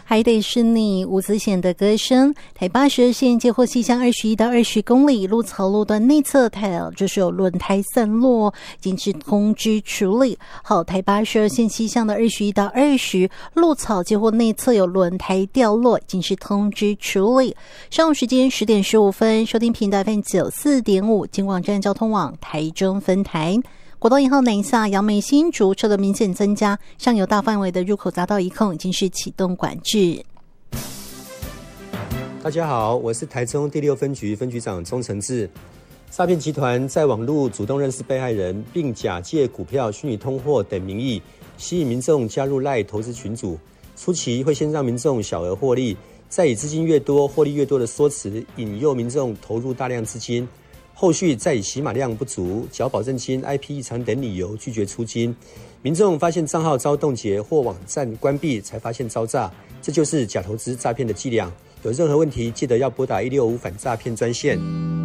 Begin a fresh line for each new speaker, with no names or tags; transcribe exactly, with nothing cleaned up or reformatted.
还得是你，吴子显的歌声。台八十二线接获西向二十一到二十公里路槽路段内侧台就是有轮胎散落，已经是通知处理。好，台八十二线西向的二十一到二十路槽接获内侧有轮胎掉落，已经是通知处理。上午时间十点十五分，收听频道 F M 九四点五，金广站交通网台中分台。国道一号南下杨梅新竹车流明显增加，上游大范围的入口匝道一控已经是启动管制。
大家好，我是台中第六分局分局长钟承志。诈骗集团在网络主动认识被害人，并假借股票、虚拟通货等名义，吸引民众加入赖投资群组。初期会先让民众小额获利，再以资金越多、获利越多的说辞，引诱民众投入大量资金。后续再以起码量不足、缴保证金、I P 异常等理由拒绝出金，民众发现账号遭冻结或网站关闭，才发现遭诈，这就是假投资诈骗的伎俩。有任何问题，记得要拨打一六五反诈骗专线。